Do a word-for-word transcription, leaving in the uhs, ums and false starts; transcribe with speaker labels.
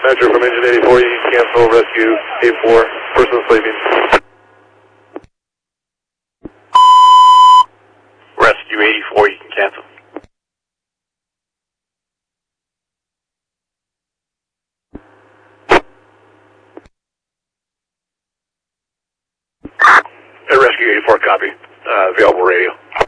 Speaker 1: Metro from engine eighty-four, you can cancel rescue eighty-four, person sleeping.
Speaker 2: Rescue eighty-four, you can cancel. Rescue eighty-four, copy. Uh, available radio.